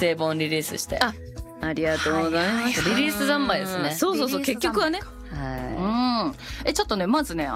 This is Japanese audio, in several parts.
成本リリースして。 ありがとうございます。 リリース三昧ですね。 そう結局はね。ちょっとねまずね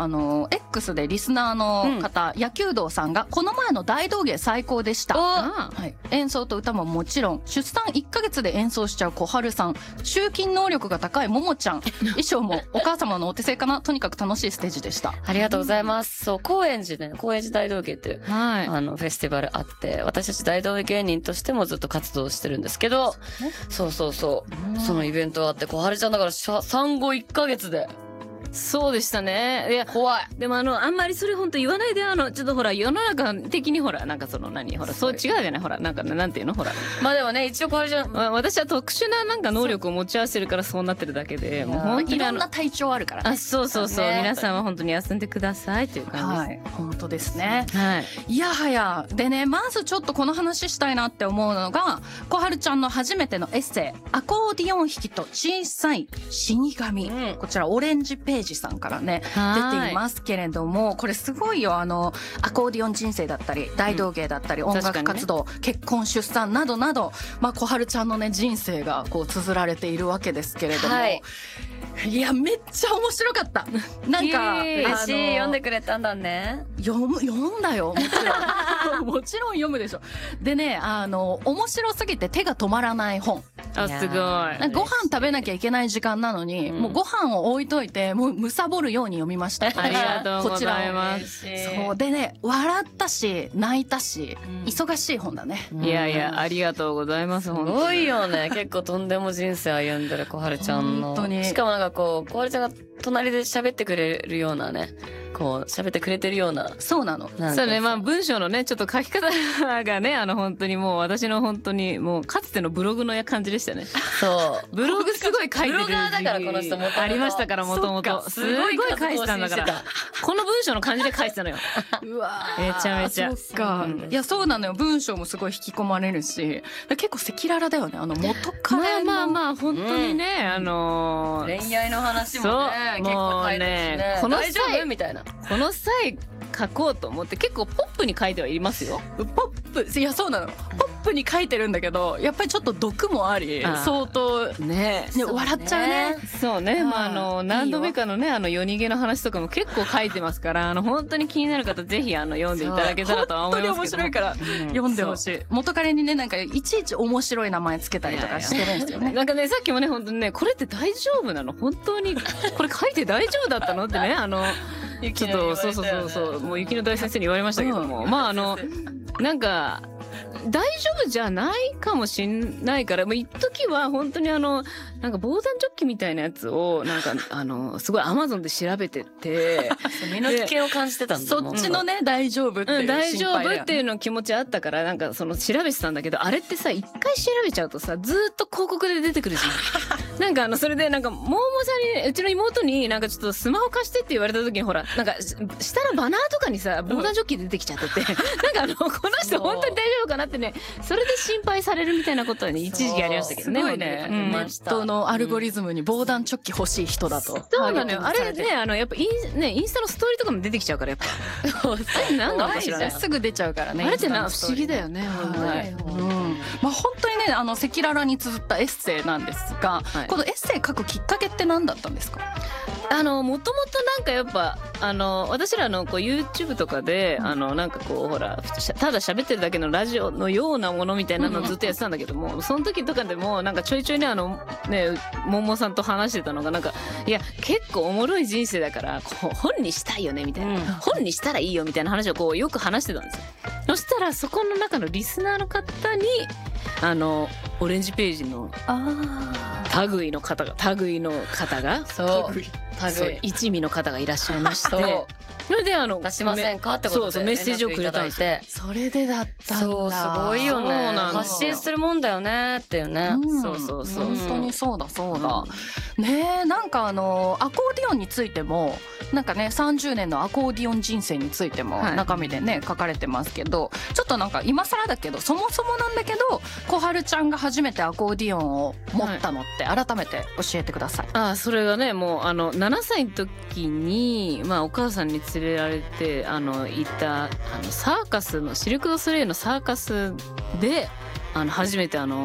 X でリスナーの方、野球道さんがこの前の大道芸最高でした。演奏と歌ももちろん、出産1ヶ月で演奏しちゃう小春さん、集金能力が高いももちゃん、衣装もお母様のお手製かな。とにかく楽しいステージでした。 ありがとうございます。そう、高円寺大道芸っていう、フェスティバルあって、私たち大道芸芸人としてもずっと活動してるんですけど、そのイベントがあって、小春ちゃんだから産後1ヶ月で。 そうでしたね。いや怖い。 でもあんまりそれ本当言わないで、ちょっとほら世の中的にほらなんかほらそう違うじゃない、ほらなんかなんていうの、ほらまあでもね一応これじゃ私は特殊ななんか能力を持ち合わせてるからそうなってるだけで、もう本当にいろんな体調あるからね。そう皆さんは本当に休んでくださいという感じです。本当ですね。いやはやでね、まずちょっとこの話したいなって思うのが小春ちゃんの初めてのエッセイ、アコーディオン弾きと小さい死神、こちらオレンジページさんからね出ていますけれども、これすごいよ。アコーディオン人生だったり大道芸だったり、音楽活動、結婚出産などなど、小春ちゃんのね人生がこう綴られているわけですけれども、いやめっちゃ面白かった。なんか嬉しい。読んでくれたんだね。 読んだよ、もちろんもちろん読むでしょ。でね面白すぎて手が止まらない本。すごい。ご飯食べなきゃいけない時間なのに、もうご飯を置いといてもう貪るように読みました。 ありがとうございます。 そうでね、笑ったし泣いたし、忙しい本だね。いやありがとうございます。 すごいよね。結構とんでも人生歩んでる小春ちゃんの。しかもなんかこう小春ちゃんが隣で喋ってくれるようなね、こう喋ってくれてるような。 そうなの。そうね、文章のねちょっと書き方がね本当にもう私の本当にもうかつてのブログの感じでしたね。そうブログすごい書いてるブロガーだからこの人もありましたから、もともとすごい書いてたんだから、この文章の感じで書いてたのよ。うわめちゃめちゃ。そっか。いやそうなのよ。文章もすごい引き込まれるし、結構赤裸々だよね。元からまあ本当にね恋愛の話もね結構書いてるしね。大丈夫みたいな。 この際書こうと思って結構ポップに書いてはいますよ。ポップ、いやそうなの。ポップに書いてるんだけど、やっぱりちょっと毒もあり、相当ね笑っちゃうね。そうね。何度目かのね夜逃げの話とかも結構書いてますから、本当に気になる方ぜひ読んでいただけたらとは思いますけど。本当に面白いから読んでほしい。元彼にねなんかいちいち面白い名前つけたりとかしてるんですよね。なんかねさっきもね本当にね、これって大丈夫なの、本当にこれ書いて大丈夫だったのってねちょっとそうもう雪の大先生に言われましたけども、なんか大丈夫じゃないかもしんないから、一時は本当になんか防弾チョッキみたいなやつをなんかすごいアマゾンで調べてて身の危険を感じてたんだ。 そっちのね大丈夫っていう大丈夫っていうの気持ちあったから、なんか調べてたんだけど、あれってさ一回調べちゃうとさずーっと広告で出てくるじゃん。なんかそれでなんかももさんに、うちの妹になんかちょっとスマホ貸してって言われた時にほらなんか下のバナーとかにさ防弾チョッキ出てきちゃってて、なんかこの人本当に大丈夫かなってね、それで心配されるみたいなことはね一時期ありましたけどね。すごいね。ネットのアルゴリズムに防弾チョッキ欲しい人だと。そうなのよ。あれねやっぱインスタのストーリーとかも出てきちゃうから、やっぱなんかしらねすぐ出ちゃうからね。あれって不思議だよね。本当にね赤裸々に綴ったエッセイなんですが、このエッセイ書くきっかけって何だったんですか？もともとなんかやっぱ私らのこう YouTube とかでなんかこうほらただ喋ってるだけのラジオのようなものみたいなのをずっとやってたんだけども、その時とかでもなんかちょいちょいねももさんと話してたのが、なんかいや結構おもろい人生だからこう本にしたいよねみたいな、本にしたらいいよみたいな話をこうよく話してたんですよ。そしたらそこの中のリスナーの方にオレンジページの類の方が一味の方がいらっしゃいまして、それで出しませんかってことでメッセージをくれたんです。それでだったんだ。 そうすごいよね。発信するもんだよねっていうね。そう本当にそうだね。なんかアコーディオンについてもなんかね30年のアコーディオン人生についても中身でね書かれてますけど、ちょっとなんか今更だけどそもそもなんだけど小春ちゃんが初めてアコーディオンを持ったのって改めて教えてください。それがねもう7歳の時にお母さんに連れられて行ったサーカスのシルク・ドゥ・ソレイユのサーカスで初めて